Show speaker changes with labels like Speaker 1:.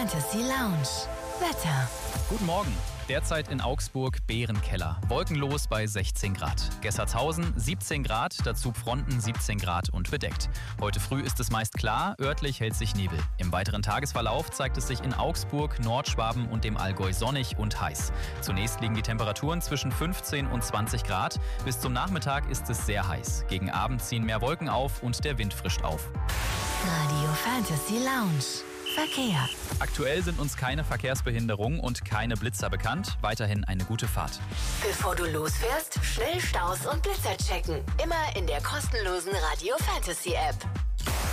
Speaker 1: Fantasy Lounge. Wetter.
Speaker 2: Guten Morgen. Derzeit in Augsburg Bärenkeller. Wolkenlos bei 16 Grad. Gessertshausen 17 Grad, dazu Pfronten 17 Grad und bedeckt. Heute früh ist es meist klar, örtlich hält sich Nebel. Im weiteren Tagesverlauf zeigt es sich in Augsburg, Nordschwaben und dem Allgäu sonnig und heiß. Zunächst liegen die Temperaturen zwischen 15 und 20 Grad. Bis zum Nachmittag ist es sehr heiß. Gegen Abend ziehen mehr Wolken auf und der Wind frischt auf.
Speaker 1: Radio Fantasy Lounge. Verkehr.
Speaker 2: Aktuell sind uns keine Verkehrsbehinderungen und keine Blitzer bekannt. Weiterhin eine gute Fahrt.
Speaker 1: Bevor du losfährst, schnell Staus und Blitzer checken. Immer in der kostenlosen Radio Fantasy App.